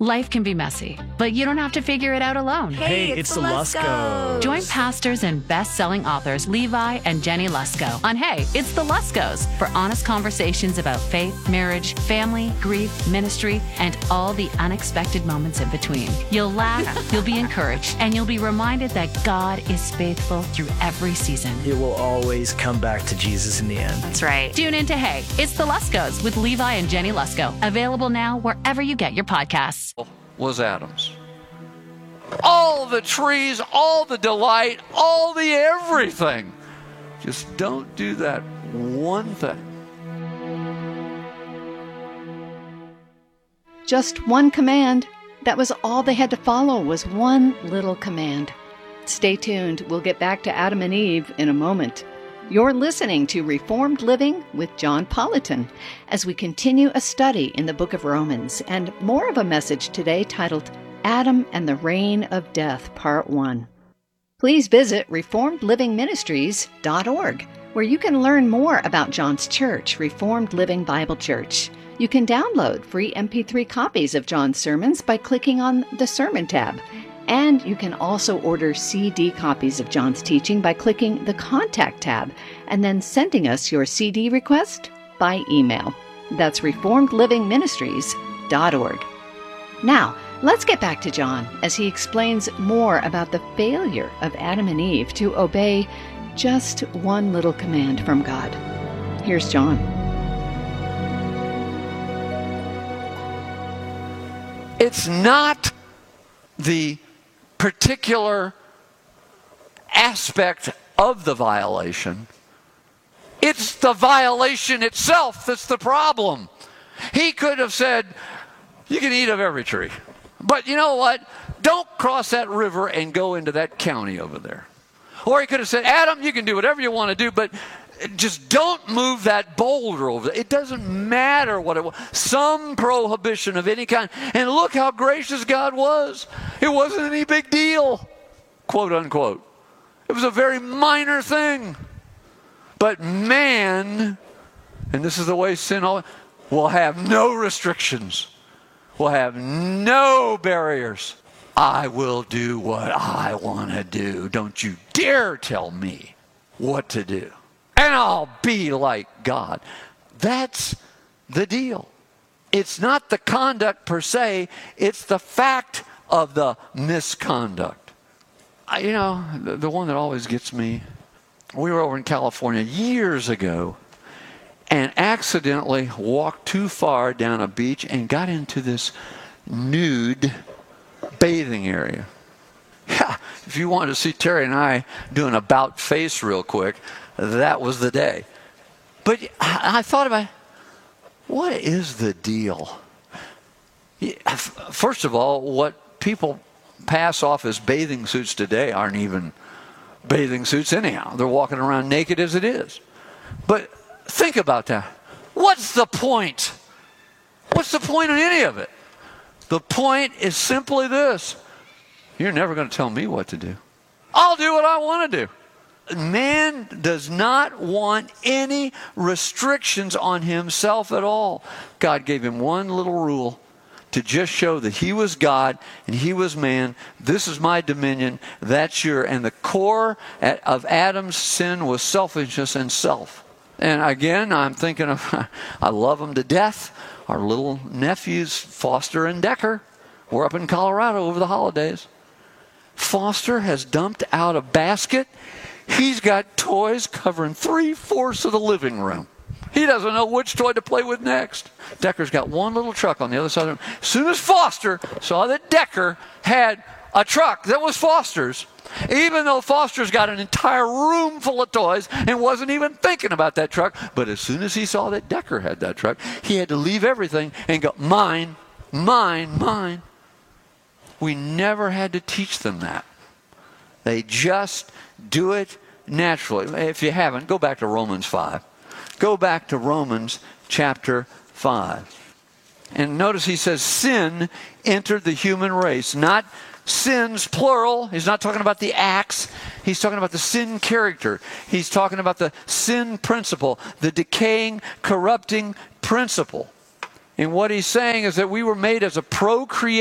Life can be messy, but you don't have to figure it out alone. Hey, it's the Luskos. Join pastors and best-selling authors Levi and Jenny Lusko on Hey, It's the Luskos for honest conversations about faith, marriage, family, grief, ministry, and all the unexpected moments in between. You'll laugh, you'll be encouraged, and you'll be reminded that God is faithful through every season. It will always come back to Jesus in the end. That's right. Tune in to Hey, It's the Luskos with Levi and Jenny Lusko. Available now wherever you get your podcasts. Was Adam's. All the trees, all the delight, all the everything. Just don't do that one thing. Just one command. That was all they had to follow, was one little command. Stay tuned. We'll get back to Adam and Eve in a moment. You're listening to Reformed Living with John Politan as we continue a study in the book of Romans and more of a message today titled Adam and the Reign of Death, Part 1. Please visit reformedlivingministries.org, where you can learn more about John's church, Reformed Living Bible Church. You can download free MP3 copies of John's sermons by clicking on the Sermon tab. And you can also order CD copies of John's teaching by clicking the Contact tab and then sending us your CD request by email. That's reformedlivingministries.org. Now, let's get back to John as he explains more about the failure of Adam and Eve to obey just one little command from God. Here's John. It's not the particular aspect of the violation. It's the violation itself that's the problem. He could have said, you can eat of every tree. But you know what? Don't cross that river and go into that county over there. Or he could have said, Adam, you can do whatever you want to do, but just don't move that boulder over there. It doesn't matter what it was. Some prohibition of any kind. And look how gracious God was. It wasn't any big deal, quote unquote. It was a very minor thing. But man, and this is the way sin will have no restrictions. Will have no barriers. I will do what I want to do. Don't you dare tell me what to do. And I'll be like God. That's the deal. It's not the conduct per se. It's the fact of the misconduct. The one that always gets me, we were over in California years ago and accidentally walked too far down a beach and got into this nude bathing area. Yeah, if you wanted to see Terry and I do an about face real quick, that was the day. But I thought about, what is the deal? First of all, what people pass off as bathing suits today aren't even bathing suits anyhow. They're walking around naked as it is. But think about that. What's the point? What's the point in any of it? The point is simply this. You're never going to tell me what to do. I'll do what I want to do. Man does not want any restrictions on himself at all. God gave him one little rule to just show that he was God and he was man. This is my dominion, that's your. And the core of Adam's sin was selfishness and self. And again, I'm thinking of, I love them to death. Our little nephews, Foster and Decker, were up in Colorado over the holidays. Foster has dumped out a basket. He's got toys covering 3/4 of the living room. He doesn't know which toy to play with next. Decker's got one little truck on the other side of the room. As soon as Foster saw that Decker had a truck that was Foster's, even though Foster's got an entire room full of toys and wasn't even thinking about that truck, but as soon as he saw that Decker had that truck, he had to leave everything and go, mine, mine, mine. We never had to teach them that. They just do it naturally. If you haven't, go back to Romans 5. Go back to Romans chapter 5. And notice he says, sin entered the human race. Not sins, plural. He's not talking about the acts. He's talking about the sin character. He's talking about the sin principle, the decaying, corrupting principle. And what he's saying is that we were made as a procreative